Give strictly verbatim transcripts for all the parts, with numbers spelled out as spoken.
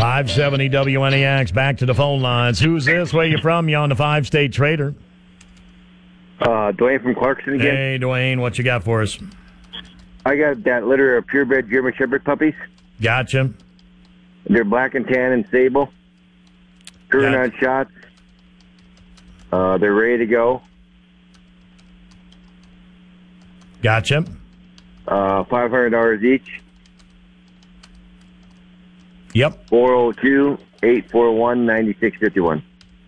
five seventy W N E X, back to the phone lines. Who's this? Where you from? You on the Five-State Trader? Uh, Dwayne from Clarkson again. Hey, Dwayne, what you got for us? I got that litter of purebred German Shepherd puppies. Gotcha. They're black and tan and sable. Current on shots. Uh, they're ready to go. Gotcha. Uh, five hundred dollars each. Yep. four oh two, eight four one, nine six five one.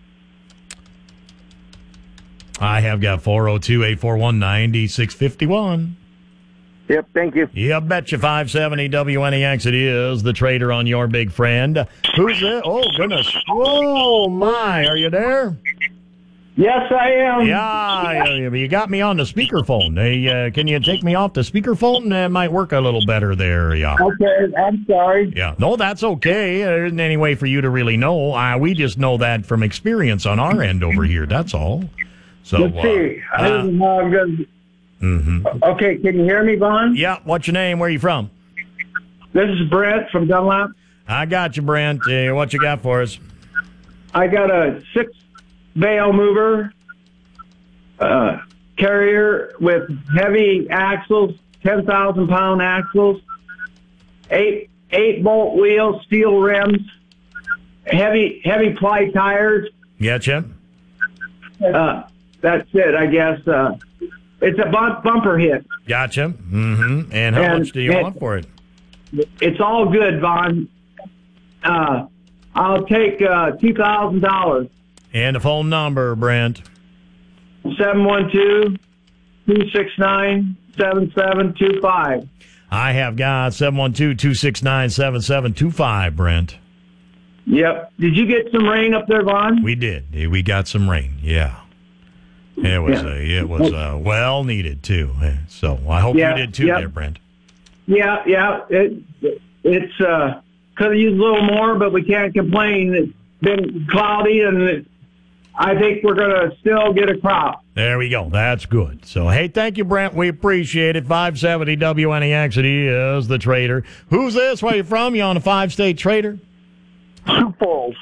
I have got four oh two, eight four one, nine six five one. Yep, thank you. Yeah, betcha. five seventy W N E X, it is the Trader on your big friend. Who's it? Oh, goodness. Oh, my. Are you there? Yes, I am. Yeah, you got me on the speakerphone. Hey, uh, can you take me off the speakerphone? That might work a little better there. Yeah. Okay, I'm sorry. Yeah. No, that's okay. There isn't any way for you to really know. Uh, we just know that from experience on our end over here. That's all. So, Let's see. Uh, I don't know how I'm going to... Mm-hmm. Okay, can you hear me, Vaughn? Yeah. What's your name? Where are you from? This is Brent from Dunlap. I got you, Brent. Uh, what you got for us? I got a six bale mover uh, carrier with heavy axles, ten thousand pound axles, eight eight bolt wheels, steel rims, heavy heavy ply tires. Gotcha. Uh, that's it, I guess. Uh, it's a bump, bumper hit. Gotcha. Mm-hmm. And how And much do you it- want for it? It's all good, Vaughn. Uh, I'll take uh, two thousand dollars. And the phone number, Brent. seven one two, two six nine, seven seven two five. I have got seven one two, two six nine, seven seven two five, Brent. Yep. Did you get some rain up there, Vaughn? We did. We got some rain, yeah. It was Yeah. uh, it was uh, well needed, too. So I hope Yeah, you did, too, yep. there, Brent. Yeah, yeah. It, it's uh, could have used a little more, but we can't complain. It's been cloudy, and it, I think we're going to still get a crop. There we go. That's good. So, hey, thank you, Brent. We appreciate it. five seventy W N E X, it is the Trader. Who's this? Where you from? You on a Five-State Trader? Sioux Falls.